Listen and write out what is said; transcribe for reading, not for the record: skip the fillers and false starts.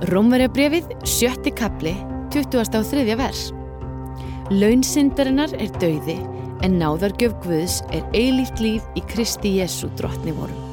Rómverjabréfið, 7. kafli, 23. vers. Laun syndarinnar dauði, en náðargjöf Guðs eilíft líf í Kristi Jesú drottni vorum.